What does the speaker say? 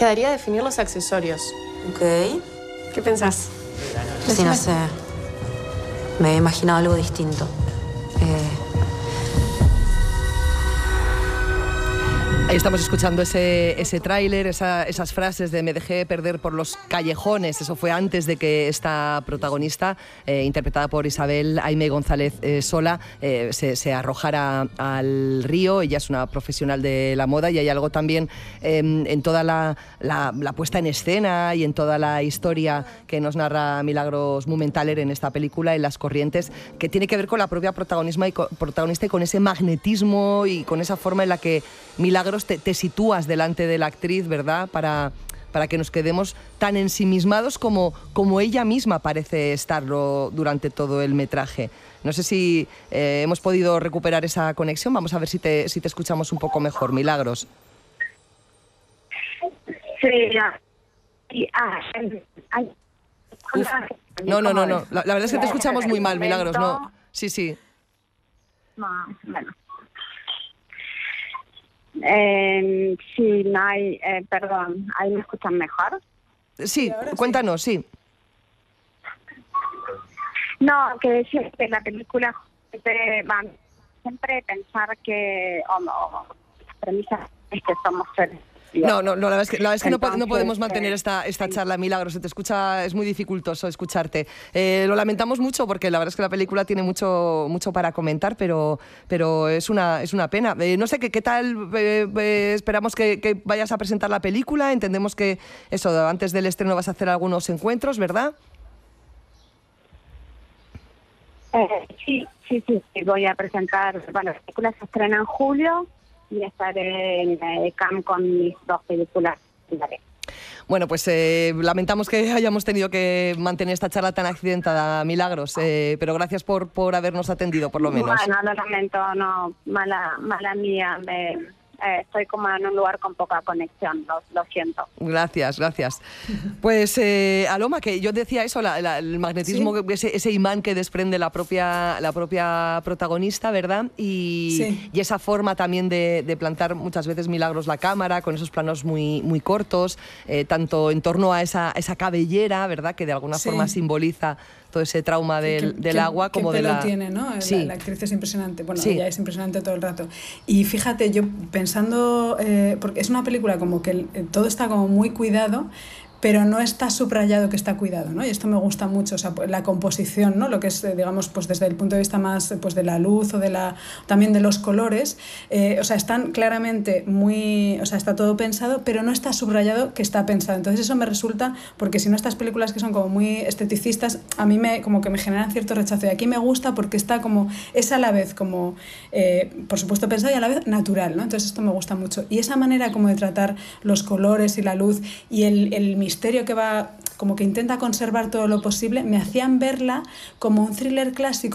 quedaría definir los accesorios. Ok. ¿Qué pensás? Sí, no sé. Me he imaginado algo distinto. Ahí estamos escuchando ese tráiler, esas frases de me dejé perder por los callejones. Eso fue antes de que esta protagonista, interpretada por Isabel Aimé González Sola, se arrojara al río. Ella es una profesional de la moda y hay algo también en toda la puesta en escena y en toda la historia que nos narra Milagros Mumenthaler en esta película, en Las corrientes, que tiene que ver con la propia protagonista y con ese magnetismo y con esa forma en la que Milagros te sitúas delante de la actriz, ¿verdad? Para que nos quedemos tan ensimismados como ella misma parece estarlo durante todo el metraje. No sé si hemos podido recuperar esa conexión. Vamos a ver si te escuchamos un poco mejor, Milagros. Sí, ya. No. La verdad es que te escuchamos muy mal, Milagros. No. Sí. No, bueno. Sí, no hay, perdón, ¿ahí me escuchan mejor? Sí, cuéntanos, sí. No, que decir que la película siempre pensar que la premisa es que somos seres. No, la verdad es que no podemos mantener esta charla, Milagros. Se te escucha, es muy dificultoso escucharte. Lo lamentamos mucho porque la verdad es que la película tiene mucho para comentar, pero es una pena. No sé, ¿qué tal? Esperamos que vayas a presentar la película. Entendemos que eso, antes del estreno vas a hacer algunos encuentros, ¿verdad? Sí. Voy a presentar, bueno, la película se estrena en julio y estaré en Cannes con mis 2 películas. Bueno, pues lamentamos que hayamos tenido que mantener esta charla tan accidentada, Milagros, pero gracias por habernos atendido, por lo menos. Bueno, lo lamento, no, mala mía, estoy como en un lugar con poca conexión, lo siento. Gracias. Pues, Aloma, que yo decía eso, el magnetismo, ¿sí? ese imán que desprende la propia protagonista, ¿verdad? Y esa forma también de plantar muchas veces, Milagros, la cámara, con esos planos muy cortos, tanto en torno a esa cabellera, ¿verdad? Que de alguna forma simboliza todo ese trauma del agua, como qué de pelo tiene, ¿no? La actriz es impresionante. Bueno, ella es impresionante todo el rato. Y fíjate, yo pensando, porque es una película como que todo está como muy cuidado, pero no está subrayado que está cuidado, ¿no? Y esto me gusta mucho, o sea, la composición, ¿no? Lo que es, digamos, pues desde el punto de vista más pues de la luz o también de los colores, o sea, están claramente muy, o sea, está todo pensado, pero no está subrayado que está pensado. Entonces eso me resulta, porque si no, estas películas que son como muy esteticistas, a mí como que me generan cierto rechazo. Y aquí me gusta porque está como, es a la vez como, por supuesto pensado y a la vez natural, ¿no? Entonces esto me gusta mucho. Y esa manera como de tratar los colores y la luz y el misterio que va, como que intenta conservar todo lo posible, me hacían verla como un thriller clásico